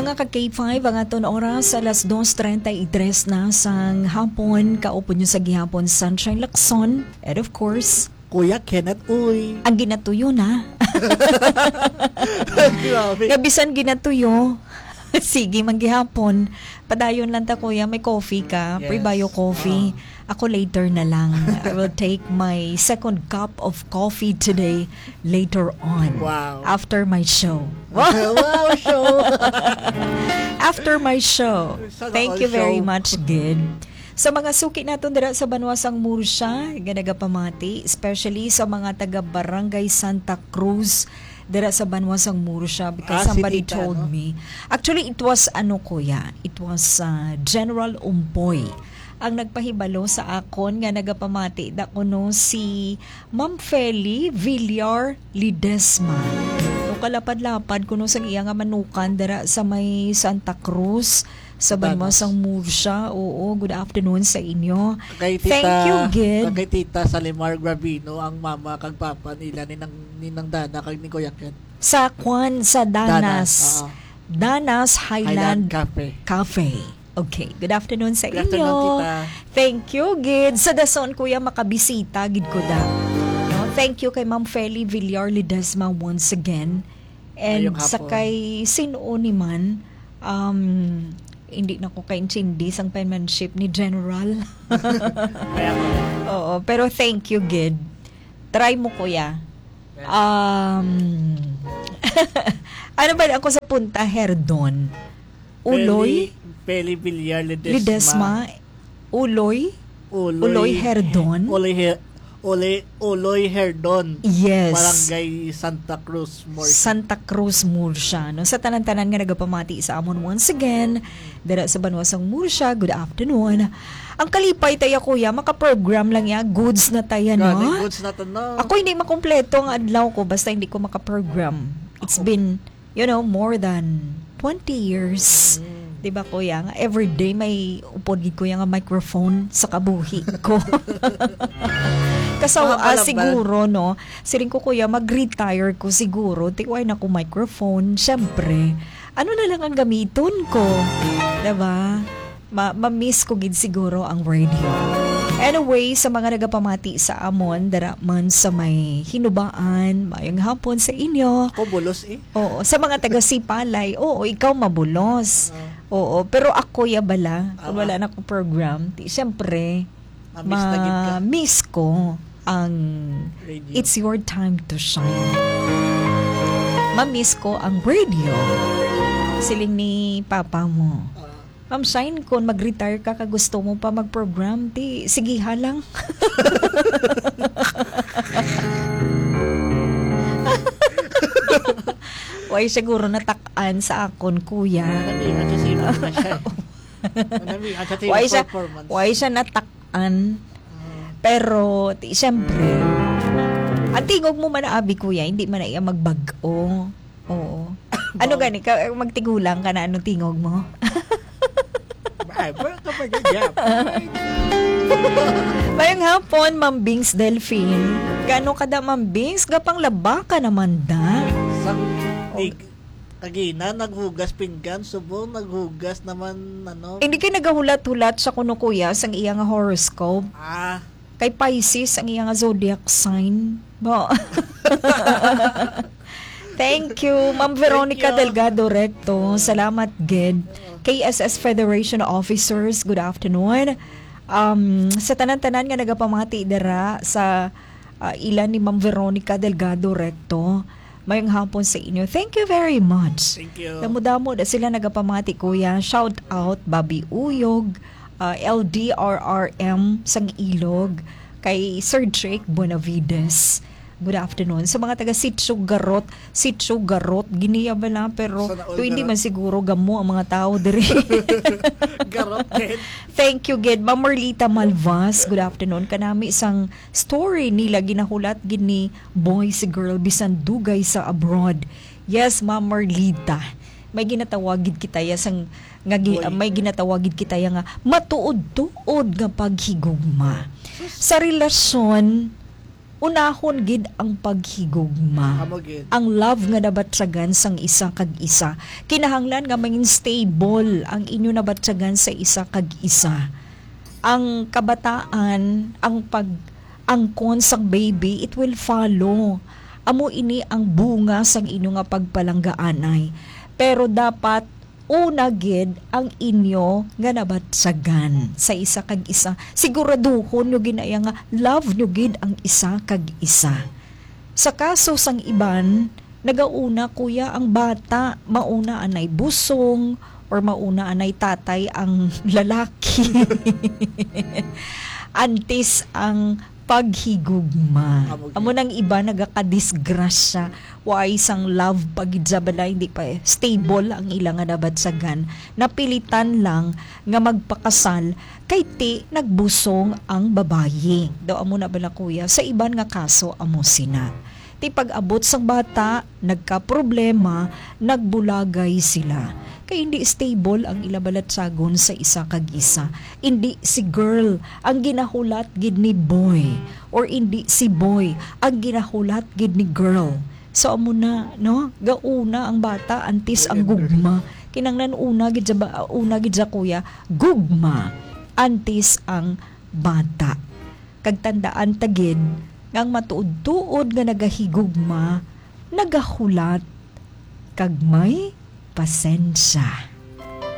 mga ka-K5, ang aton oras alas 2:33 na sang hapon. Kaupo nyo sa gihapon Sunshine Lacson. And of course, Kuya Kenneth, uy. ang ginatuyo na. Grabe. Gabisan ginatuyo. Sige, maghihapon. Padayon lang ta, kuya. May coffee ka. Yes. Pre-bio coffee. Ako later na lang. I will take my second cup of coffee today later on. Wow. After my show. Wow, show. After my show. Sana Thank all you very show. much, Gid. Sa mga suki naton dira sa Banwasang Mursya, ganagapamati, especially sa mga taga Barangay Santa Cruz dira sa Banwasang Mursya, because si somebody Tita, told no? me. Actually, it was kuya, it was General Umpoy ang nagpahibalo sa akon nga nagapamati da kuno si Ma'am Feli Villar Lidesma. No kalapad-lapad kuno sang iya nga manukan dira sa may Santa Cruz sa Banwasang Mursya. Oo, good afternoon sa inyo. Kay tita, Thank you, Gid. Kay Tita Salimar Gravino, ang mama kag papa nila ninang Dana kag ni Kuya Ken. Sa Kwan, sa Danas. oo. Danas Highland Cafe. Cafe. Okay, good afternoon sa Good afternoon, inyo. tita. Thank you, Gid. Sa dason, kuya, makabisita, Gid ko da. No? Thank you kay Ma'am Feli Villar Lidesma once again. And Ngayong hapon. sa kay Sinoni man, hindi na ko kaintindi sang penmanship ni General. Kaya ko. Oo, pero thank you, Gid. Try mo, kuya. Ano ba ako sa Punta Herdon? Uloy? Feli Villar Lidesma? Uloy Herdon? Uloy Herdon. Yes. Barangay Santa Cruz, Morsya. Santa Cruz, Mursya. No? Sa tanan-tanan nga nagapamati sa amon once again, dara sa Banwasang Mursya, good afternoon. Ang kalipay tayo, kuya, makaprogram lang ya, goods na tayo, no? Goods na to, no? Ako hindi makumpleto ang adlaw ko basta hindi ko makaprogram. It's been, more than 20 years. Diba, kuya? Nga, everyday may upod gid kuya nga microphone sa kabuhi ko. Siguro, no? Siring ko, kuya, mag-retire ko siguro. Tiway na ko microphone. Siyempre, ano na lang ang gamiton ko? Diba? Ma-miss ko gid siguro ang radio. Anyway, sa mga nagapamati sa amon, dara man sa may hinubaan, mayong hapon sa inyo. Ako bulos eh. Oo, sa mga taga Sipalay, oo, ikaw mabulos. Oo, pero ako yabala, kung wala na akong program, siyempre, miss ko ang Radio. It's Your Time to Shine. Ma-miss ko ang radio. Siling ni papa mo. Ma'am Shine, kung mag-retire ka, gusto mo pa mag-program, sige halang. Why siguro natak-an sa akon, kuya. Why siya natak-an. Pero, siyempre, ang tingog mo man na abi, kuya, hindi man na iya magbag-o. Oo. Ano gani? Magtigulang ka na anong tingog mo? Bayang hapon, Ma'am Bings Delphine. Gano kada, Ma'am Bings? Gapang laba ka naman da. Kagina, naghugas pinggan, subong naghugas naman, Hindi kayo nagahulat-hulat sa kuno, kuya, sang iya nga horoscope. Kay Pisces, ang iya nga zodiac sign. Ba? Thank you, Ma'am Veronica Delgado Recto. Salamat, Ged. KSS Federation Officers, good afternoon. Sa tanan-tanan nga nagapamati dara sa ilan ni Ma'am Veronica Delgado Recto, mayong hapon sa inyo. Thank you very much. Thank you. Damo-damo na sila nagapamati, kuya. Shout out, Bobby Uyog, LDRRM sang Ilog, kay Sir Drake Bonavides. Good afternoon. Sa mga taga Sitio Garot, giniya ba na, pero to hindi man siguro gamo ang mga tao diri. Garot, Ged. Thank you, Ged. Ma'am Marlita Malvas, good afternoon. Kanami isang story nila ginahulat gini boy si girl bisan dugay sa abroad. Yes, Ma'am Marlita. May ginatawagid kita ya sang may ginatawagid kita ya nga matuod-tuod nga paghigugma. Sa relasyon unahon gid ang paghigugma. Amo gid. Ang love nga nabatsagan sang isa kag isa. Kinahanglan nga maging stable ang inyo nabatsagan sa isa kag isa. Ang kabataan, ang pag-angkon sang baby, it will follow. Amo ini ang bunga sang inyo nga pagpalanggaanay. Pero dapat una gid ang inyo nga nabatsagan sa isa kag isa. Siguraduhon nyo ginaya nga love nyo gid ang isa kag isa. Sa kaso sang iban, nagauna kuya ang bata, mauna anay busong or mauna anay tatay ang lalaki. Antes ang paghigugma. Amo nang iba nagakadisgrasya wa isang love pagidjabala hindi pa stable ang ilang nga nabatsagan. Napilitan lang nga magpakasal kay ti nagbusong ang babayi. Daw amo na bala kuya sa iban nga kaso amo sina. Ti pag-abot sang bata nagka-problema, nagbulagay sila. Kaya hindi stable ang ilabalatsagon sa isa kag isa. Hindi si girl ang ginahulat gid ni boy or hindi si boy ang ginahulat gid ni girl. So amo na no, gauna ang bata antes ang gugma. Kinanglan una gid sa kuya, gugma antes ang bata. Kag tandaan tagid ngang matuod-tuod nga nagahigugma, nagahulat kag may pasensya.